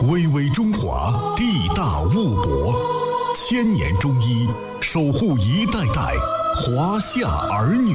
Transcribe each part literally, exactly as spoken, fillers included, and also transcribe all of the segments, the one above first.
巍巍中华，地大物博，千年中医守护一代代华夏儿女。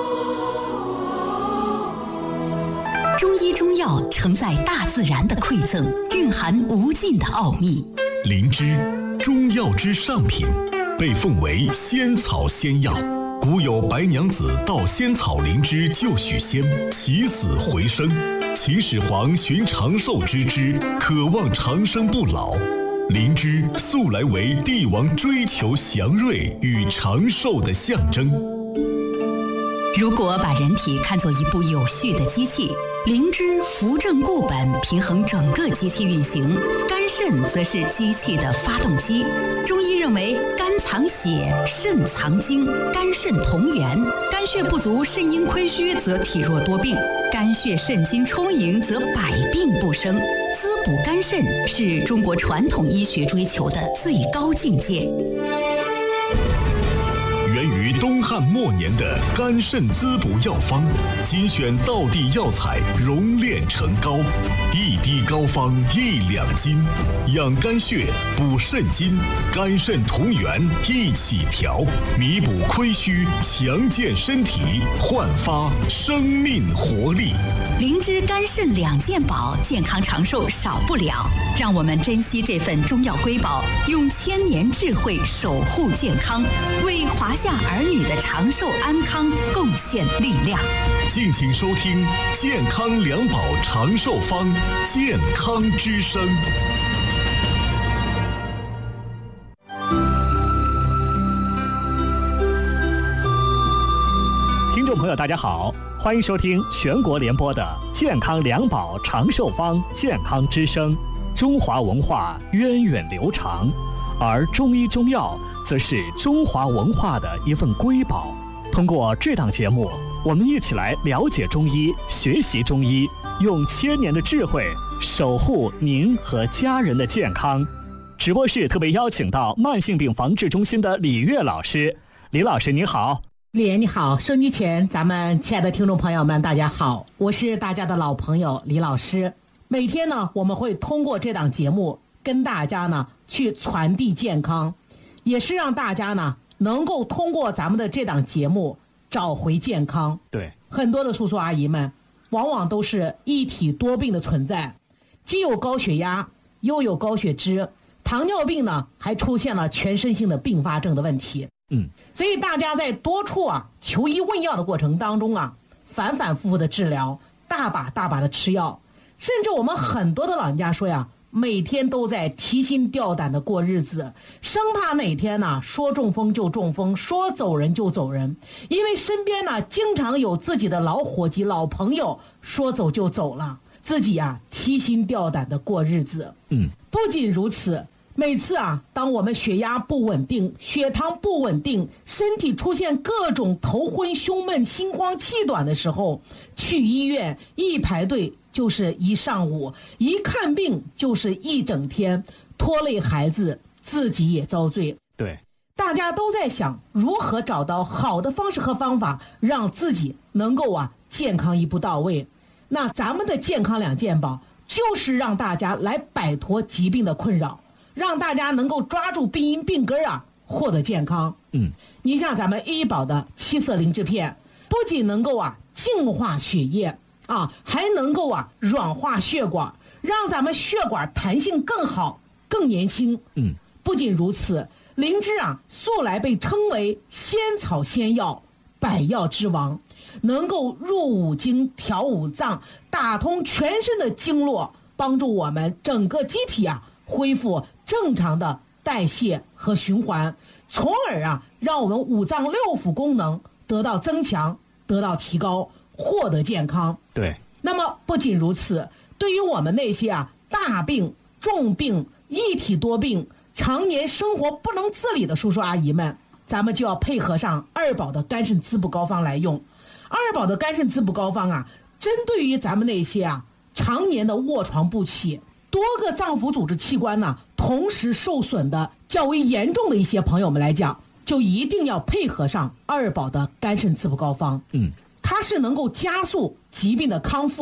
中医中药承载大自然的馈赠，蕴含无尽的奥秘。 灵芝，中药之上品，被奉为仙草仙药。古有白娘子盗仙草灵芝救许仙，起死回生。秦始皇寻长寿之枝，渴望长生不老。灵芝素来为帝王追求祥瑞与长寿的象征。 如果把人体看作一部有序的机器，灵芝扶正固本，平衡整个机器运行；肝肾则是机器的发动机。中医认为，肝藏血，肾藏精，肝肾同源。肝血不足，肾阴亏虚，则体弱多病；肝血肾精充盈，则百病不生。滋补肝肾是中国传统医学追求的最高境界。 源于东汉末年的肝肾滋补药方，精选道地药材熔炼成膏，一滴膏方一两金，养肝血补肾精，肝肾同源一起调，弥补亏虚，强健身体，焕发生命活力。 灵芝肝肾两件宝，健康长寿少不了。让我们珍惜这份中药瑰宝，用千年智慧守护健康，为华夏儿女的长寿安康贡献力量。 敬请收听健康两宝长寿方，健康之声。 听众朋友大家好，欢迎收听全国联播的健康两宝长寿方，健康之声。中华文化源远流长，而中医中药则是中华文化的一份瑰宝。通过这档节目，我们一起来了解中医，学习中医，用千年的智慧守护您和家人的健康。直播室特别邀请到慢性病防治中心的李月老师。李老师你好。 李岩你好，收音机前咱们亲爱的听众朋友们大家好，我是大家的老朋友李老师。每天呢，我们会通过这档节目跟大家呢去传递健康，也是让大家呢能够通过咱们的这档节目找回健康。 对， 很多的叔叔阿姨们往往都是一体多病的存在，既有高血压，又有高血脂，糖尿病呢还出现了全身性的并发症的问题。 嗯， 所以大家在多处啊求医问药的过程当中啊，反反复复的治疗，大把大把的吃药，甚至我们很多的老人家说呀，每天都在提心吊胆的过日子，生怕哪天呢说中风就中风，说走人就走人，因为身边呢经常有自己的老伙计老朋友说走就走了，自己啊提心吊胆的过日子。 嗯， 不仅如此，每次啊，当我们血压不稳定、血糖不稳定，身体出现各种头昏、胸闷、心慌、气短的时候，去医院一排队就是一上午，一看病就是一整天，拖累孩子，自己也遭罪。 对， 大家都在想如何找到好的方式和方法，让自己能够啊健康一步到位。那咱们的健康两件宝，就是让大家来摆脱疾病的困扰，让大家能够抓住病因病根啊，获得健康。 嗯， 你像咱们医保的七色灵芝片，不仅能够啊净化血液啊，还能够啊软化血管，让咱们血管弹性更好、更年轻。 嗯， 不仅如此，灵芝啊素来被称为仙草仙药、百药之王，能够入五经、调五脏，打通全身的经络，帮助我们整个机体啊恢复正常的代谢和循环，从而啊让我们五脏六腑功能得到增强，得到提高，获得健康。 对。 那么不仅如此，对于我们那些啊大病、重病、一体多病、常年生活不能自理的叔叔阿姨们，咱们就要配合上二宝的肝肾滋补膏方来用。二宝的肝肾滋补膏方啊，针对于咱们那些啊常年的卧床不起，多个脏腑组织器官呢同时受损的较为严重的一些朋友们来讲，就一定要配合上二宝的肝肾滋补膏方。 嗯， 它是能够加速疾病的康复，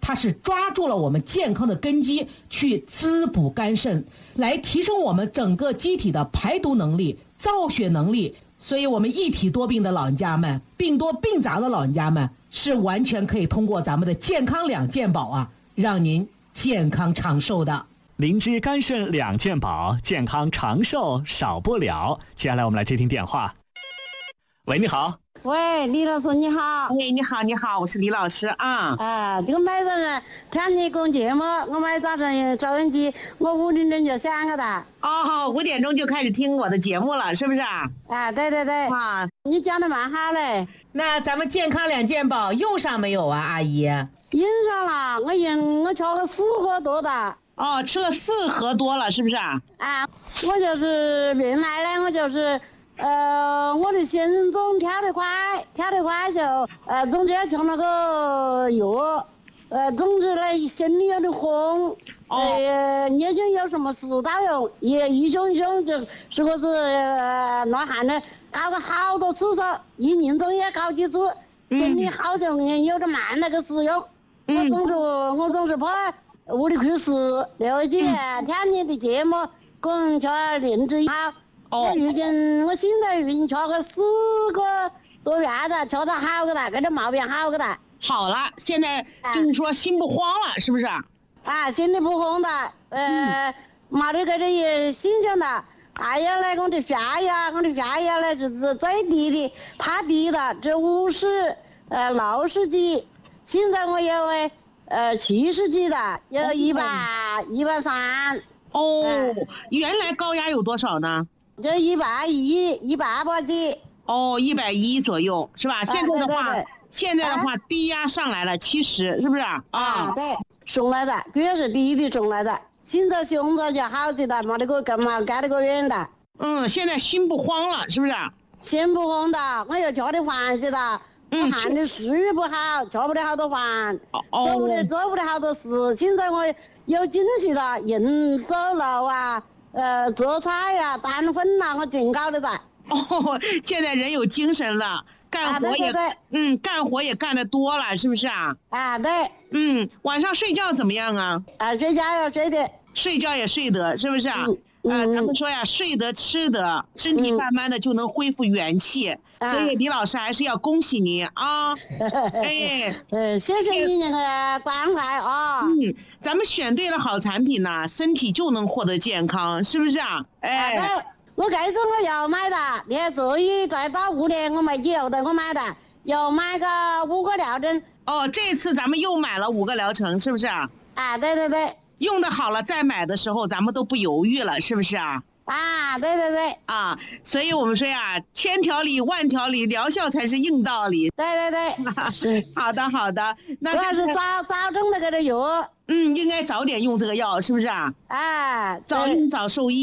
它是抓住了我们健康的根基，去滋补肝肾，来提升我们整个机体的排毒能力、造血能力。所以我们一体多病的老人家们，病多病杂的老人家们，是完全可以通过咱们的健康两健宝啊，让您健康长寿的。 灵芝肝肾两健宝，健康长寿少不了。接下来我们来接听电话。喂，你好。 喂，李老师你好。 喂，你好，你好，我是李老师啊。 啊，这个买人听你讲节目，我买早晨收音机，我五点钟就响了的。 哦，五点钟就开始听我的节目了，是不是啊？ 啊，对对对。 啊， 你讲的蛮好嘞。 那咱们健康两健宝用上没有啊，阿姨？ 用上了，我用我吃了四盒多的。 哦，吃了四盒多了，是不是啊？ 啊，我就是原来呢，我就是。呃，我的心脏跳得快，跳得快就呃，总之要吃那个药，呃，总之呢心里有点慌，呃，眼睛有什么事到用，也一胸一胸就是个是呃，那还呢搞个好多次噻，一年中也搞几次，心里好像有点慢那个使用，嗯、我总是我总是怕屋里去死，了解听你的节目，讲吃灵芝好。我已经，我现在已经吃个四个多月了，吃得好个了，这个毛病好个了。 好了，现在就是说心不慌了，是不是？ 啊，心里不慌的，呃，没得这个也新鲜的。还有呢，我的血压，我的血压呢就是最低的，太低了，这五十呃六十几，现在我有哎呃七十几的，有一百一百三。 哦，原来高压有多少呢？ 这一百一，一百八几。 哦，一百一左右是吧？现在的话， 啊、对对对现在的话，低压上来了七十，是不是啊？ 啊，对，上来的，主要是低的上来的。现在胸着就好些了，没得个干嘛干得个远的。 嗯，现在心不慌了，是不是？ 心不慌的，我又吃的饭些的。嗯，我看的食欲不好，吃不了好多饭，哦、做不了做不了好多事。现在我有精气了，人走路啊。呃，做菜呀、啊、单荤呐，我净搞的的。 哦，现在人有精神了，干活也、啊、对对对嗯，干活也干得多了，是不是啊？ 啊，对。 嗯，晚上睡觉怎么样啊？ 啊，睡觉要睡的。 睡觉也睡得，是不是啊？嗯。啊，咱们说呀，睡得吃得，身体慢慢的就能恢复元气。嗯、所以李老师还是要恭喜你啊！哎， 呃，谢谢你那个关怀啊！ 嗯，咱们选对了好产品呐、啊，身体就能获得健康，是不是啊？哎， 啊、我这次我要买的，你看这一再到五年我没记后头我买的，要买个五个疗程。 哦，这次咱们又买了五个疗程，是不是啊？ 啊，对对对。 用的好了，再买的时候咱们都不犹豫了，是不是啊？ 啊，对对对， 啊，所以我们说呀，千条理万条理，疗效才是硬道理。 对对对， 好的好的，那主要是早早种的这个药， 嗯，应该早点用这个药，是不是啊？ 啊， 早用早受益。